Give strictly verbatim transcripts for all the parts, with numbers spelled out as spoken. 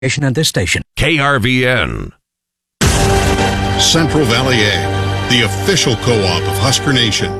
At this station. K R V N. Central Valley Ag, the official co-op of Husker Nation.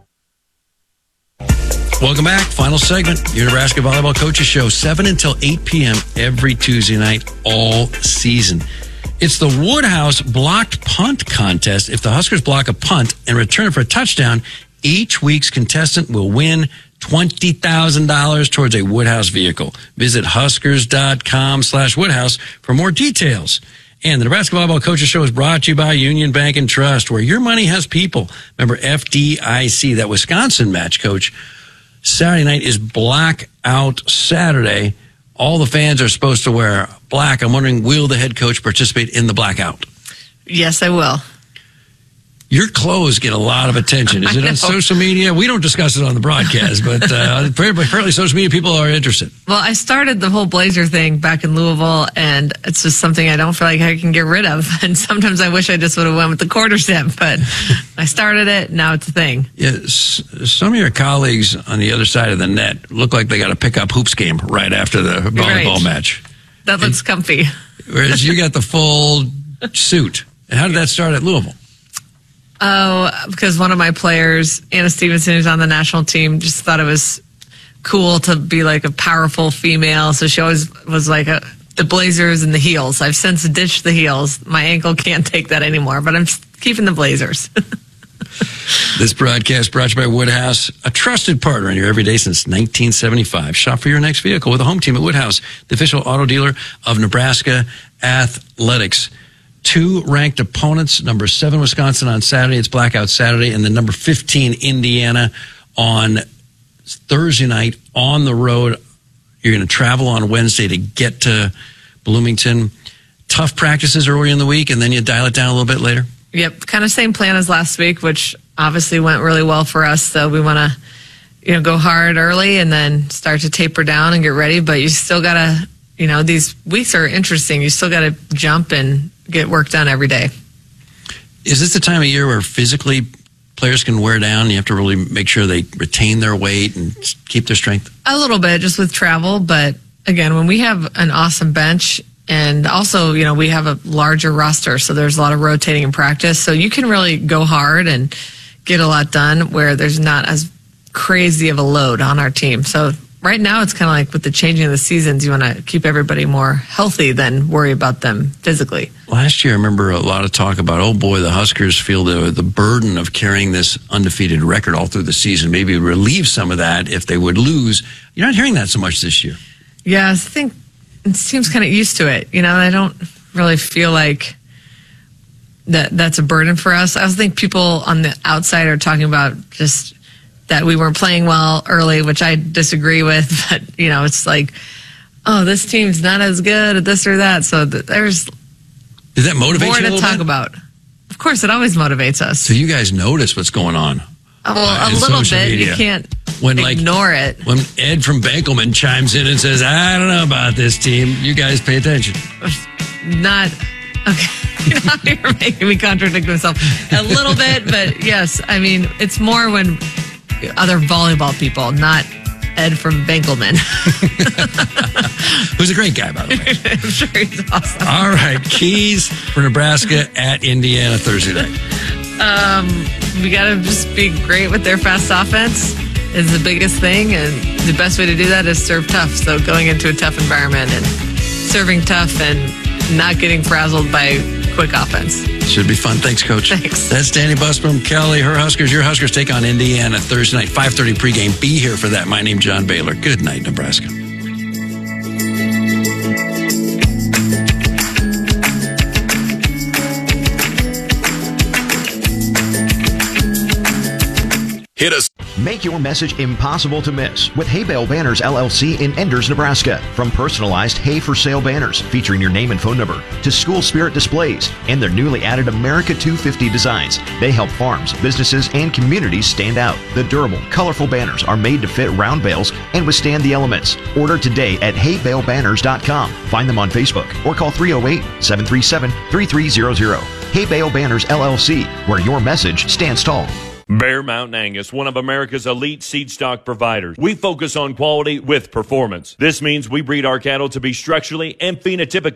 Welcome back. Final segment. Your Nebraska Volleyball Coaches Show, seven until eight p.m. every Tuesday night, all season. It's the Woodhouse Blocked Punt Contest. If the Huskers block a punt and return it for a touchdown, each week's contestant will win twenty thousand dollars towards a Woodhouse vehicle. Visit huskers.com slash Woodhouse for more details. And the Nebraska Volleyball Coaches Show is brought to you by Union Bank and Trust, where your money has people. Remember F D I C, that Wisconsin match, Coach. Saturday night is Blackout Saturday. All the fans are supposed to wear black. I'm wondering, will the head coach participate in the blackout? Yes, I will. Your clothes get a lot of attention. Is it on social media? We don't discuss it on the broadcast, but uh, apparently social media people are interested. Well, I started the whole blazer thing back in Louisville, and it's just something I don't feel like I can get rid of. And sometimes I wish I just would have went with the quarter zip, but I started it. Now it's a thing. Yeah, some of your colleagues on the other side of the net look like they got a pickup hoops game right after the volleyball right. match. That looks and, comfy. Whereas you got the full suit. And how did that start at Louisville? Oh, because one of my players, Anna Stevenson, who's on the national team, just thought it was cool to be like a powerful female. So she always was like a, the blazers and the heels. I've since ditched the heels. My ankle can't take that anymore, but I'm keeping the blazers. This broadcast brought to you by Woodhouse, a trusted partner in your everyday since nineteen seventy-five. Shop for your next vehicle with a home team at Woodhouse, the official auto dealer of Nebraska Athletics. Two ranked opponents, number seven Wisconsin on Saturday, it's Blackout Saturday, and then number fifteen Indiana on Thursday night on the road. You're going to travel on Wednesday to get to Bloomington. Tough practices early in the week, and then you dial it down a little bit later? Yep, kind of same plan as last week, which obviously went really well for us. So we want to, you know, go hard early and then start to taper down and get ready. But you still got to, you know, these weeks are interesting. You still got to jump and get work done every day. Is this the time of year where physically players can wear down? You have to really make sure they retain their weight and keep their strength? A little bit, just with travel. But again, when we have an awesome bench, and also, you know, we have a larger roster, so there's a lot of rotating in practice. So you can really go hard and get a lot done where there's not as crazy of a load on our team. So right now, it's kind of like with the changing of the seasons, you want to keep everybody more healthy than worry about them physically. Last year, I remember a lot of talk about, oh boy, the Huskers feel the the burden of carrying this undefeated record all through the season. Maybe relieve some of that if they would lose. You're not hearing that so much this year. Yeah, I think it seems kind of used to it. You know, I don't really feel like that that's a burden for us. I think people on the outside are talking about just that we weren't playing well early, which I disagree with. But, you know, it's like, oh, this team's not as good at this or that. So th- there's Does that motivate more you a to little talk bit? about. Of course, it always motivates us. So you guys notice what's going on? Oh, well, uh, a in little social bit. media. You can't when, like, ignore it. When Ed from Bankelman chimes in and says, I don't know about this team, you guys pay attention. Not, okay. Now you're making me contradict myself a little bit, but yes, I mean, it's more when other volleyball people, not Ed from Bankelman. Who's a great guy, by the way. I'm sure he's awesome. All right, keys for Nebraska at Indiana Thursday night. Um, we got to just be great with their fast offense is the biggest thing, and the best way to do that is serve tough. So going into a tough environment and serving tough and not getting frazzled by quick offense. Should be fun. Thanks, Coach. Thanks. That's Danny Busbrom, Kelly, her Huskers. Your Huskers take on Indiana Thursday night, five thirty pregame. Be here for that. My name's John Baylor. Good night, Nebraska. Hit us. Make your message impossible to miss with Hay Bale Banners L L C in Enders, Nebraska. From personalized hay for sale banners featuring your name and phone number to school spirit displays and their newly added America two fifty designs, they help farms, businesses, and communities stand out. The durable, colorful banners are made to fit round bales and withstand the elements. Order today at hay bale banners dot com. Find them on Facebook or call three oh eight, seven three seven, three three zero zero. Hay Bale Banners L L C, where your message stands tall. Bear Mountain Angus, one of America's elite seed stock providers. We focus on quality with performance. This means we breed our cattle to be structurally and phenotypically